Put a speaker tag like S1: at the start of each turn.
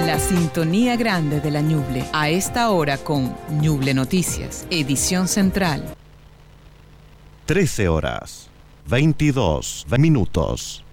S1: La sintonía grande de la Ñuble. A esta hora con Ñuble Noticias, edición central.
S2: 13 horas, 22 minutos.